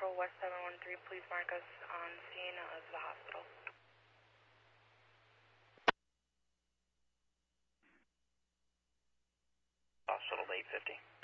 Patrol West 713, please mark us on scene of the hospital. Hospital 850.